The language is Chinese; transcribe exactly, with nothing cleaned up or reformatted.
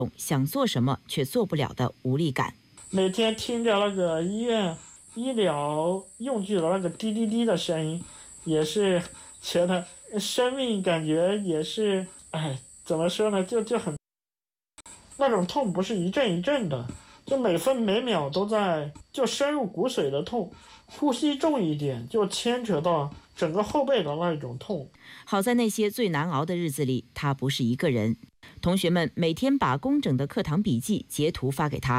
想做什么却做不了的无力感。 每天听着那个医院医疗用具的那个滴滴滴的声音，也是觉得生命感觉也是，哎，怎么说呢，就就很那种痛，不是一阵一阵的，就每分每秒都在，就深入骨髓的痛，呼吸重一点就牵扯到整个后背的那种痛。 好在那些最难熬的日子里，他不是一个人。同学们每天把工整的课堂笔记截图发给他。